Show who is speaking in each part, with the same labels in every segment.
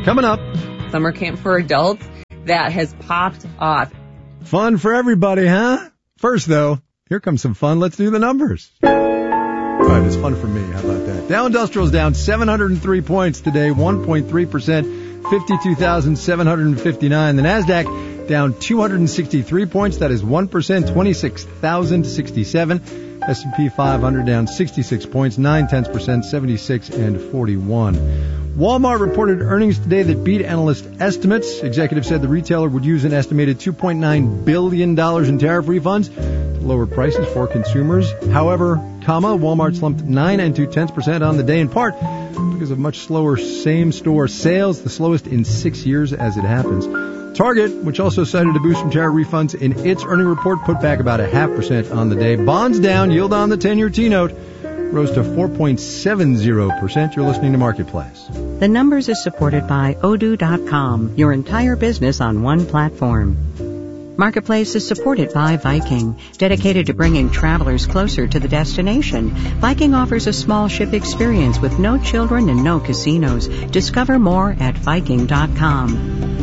Speaker 1: Coming up.
Speaker 2: Summer camp for adults that has popped off.
Speaker 1: Fun for everybody, huh? First, though, here comes some fun. Let's do the numbers. All right, it's fun for me. How about that? Dow Industrial's down 703 points today, 1.3%, 52,759. The NASDAQ down 263 points. That is 1%, 26,067. S&P 500 down 66 points, 0.9%, 76 and 41. Walmart reported earnings today that beat analyst estimates. Executives said the retailer would use an estimated $2.9 billion in tariff refunds to lower prices for consumers. However, Walmart slumped 9.2% on the day, in part because of much slower same-store sales, the slowest in 6 years as it happens. Target, which also cited a boost from tariff refunds in its earning report, put back about 0.5% on the day. Bonds down, yield on the 10-year T-note rose to 4.70%. You're listening to Marketplace.
Speaker 3: The Numbers is supported by Odoo.com, your entire business on one platform. Marketplace is supported by Viking, dedicated to bringing travelers closer to the destination. Viking offers a small ship experience with no children and no casinos. Discover more at Viking.com.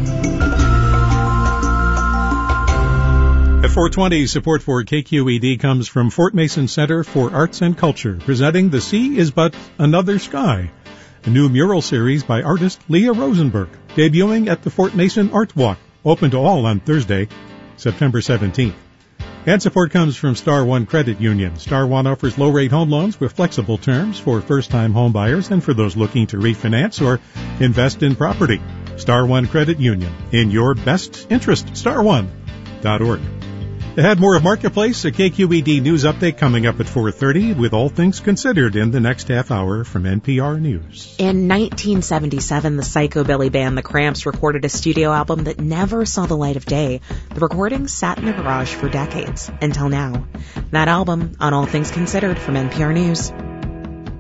Speaker 4: At 4:20, support for KQED comes from Fort Mason Center for Arts and Culture, presenting The Sea is But Another Sky, a new mural series by artist Leah Rosenberg, debuting at the Fort Mason Art Walk, open to all on Thursday, September 17th. And support comes from Star One Credit Union. Star One offers low-rate home loans with flexible terms for first-time home buyers and for those looking to refinance or invest in property. Star One Credit Union, in your best interest. StarOne.org. Ahead, more of Marketplace, a KQED News Update coming up at 4:30 with all things considered in the next half hour from NPR News.
Speaker 5: In 1977, the psychobilly band The Cramps recorded a studio album that never saw the light of day. The recording sat in the garage for decades, until now. That album, on All Things Considered from NPR News.